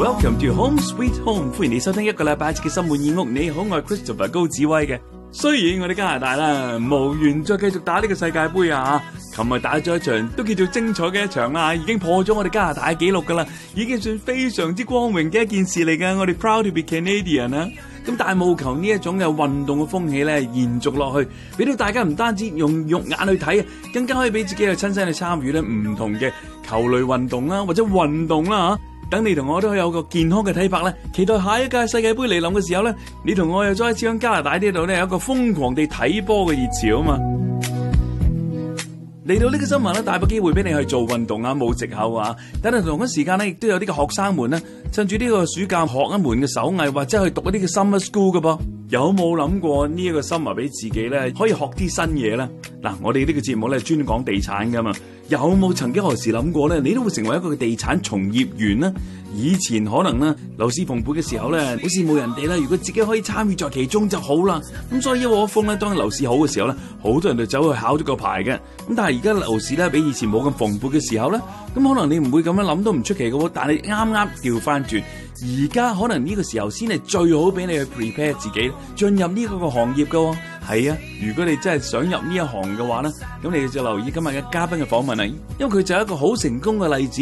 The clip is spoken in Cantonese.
Welcome to Home Sweet Home， 歡迎你收聽一個禮拜一次嘅心滿意屋。你好，我係 Christopher 高子威嘅。雖然我哋加拿大啦，無緣再繼續打呢個世界盃啊，琴日打咗一場都叫做精彩嘅一場啦，已經破咗我哋加拿大嘅紀錄噶啦，已經算非常之光榮嘅一件事嚟噶。我哋 proud to be Canadian 啊！咁大務球呢一種嘅運動嘅風氣咧，延續落去，俾到大家唔單止用肉眼去睇啊，更加可以俾自己去親身去參與咧唔同嘅球類運動啦，或者運動啦嚇。等你同我都可以有個健康嘅體魄咧，期待下一屆世界盃嚟臨嘅時候咧，你同我又再一次喺加拿大呢度咧有一個瘋狂地睇波嘅熱潮啊嘛！嚟到呢個新聞咧，大把機會俾你去做運動啊，冇藉口啊！但係同一時間咧，亦都有啲嘅學生們咧，趁住呢個暑假學一門嘅手藝，或者去讀一啲嘅 summer school 嘅噃。有冇諗過呢一個 summer 俾自己咧，可以學啲新嘢咧？嗱，我哋呢個節目咧專講地產噶嘛，有冇曾經何時諗過咧？你都會成為一個地產從業員呢？以前可能咧樓市蓬勃嘅時候咧，好羨慕人哋啦。如果自己可以參與在其中就好啦。咁所以一窩蜂咧，當樓市好嘅時候咧，好多人就走去考咗個牌嘅。咁但係而家樓市咧比以前冇咁蓬勃嘅時候咧，咁可能你唔會咁樣諗都唔出奇嘅喎。但係啱啱調翻轉，而家可能呢個時候先係最好俾你去 prepare 自己進入呢個行業嘅喎。係啊，如果你真係想入呢一行嘅話咧，咁你就留意今日嘅嘉賓嘅訪問啊，因為佢就係一個好成功嘅例子。